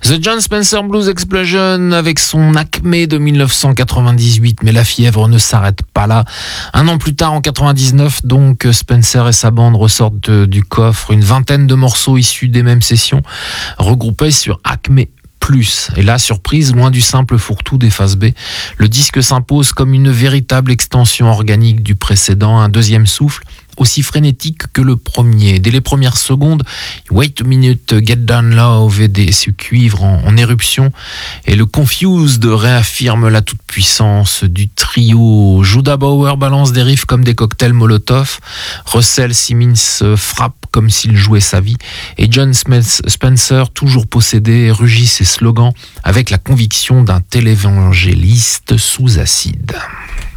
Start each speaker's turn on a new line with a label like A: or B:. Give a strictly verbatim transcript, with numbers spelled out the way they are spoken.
A: The Jon Spencer Blues Explosion avec son Acme de mille neuf cent quatre-vingt-dix-huit, mais la fièvre ne s'arrête pas là. Un an plus tard, en quatre-vingt-dix-neuf, donc, Spencer et sa bande ressortent de, du coffre une vingtaine de morceaux issus des mêmes sessions, regroupés sur Acme Plus. Et là, surprise, loin du simple fourre-tout des phases B, le disque s'impose comme une véritable extension organique du précédent, un deuxième souffle, aussi frénétique que le premier. Dès les premières secondes, Wait a Minute, Get Down Love et des cuivres en, en éruption, et le Confused réaffirme la toute-puissance du trio. Judah Bauer balance des riffs comme des cocktails Molotov, Russell Simmons frappe comme s'il jouait sa vie, et Jon Spencer, toujours possédé, rugit ses slogans avec la conviction d'un télévangéliste sous acide.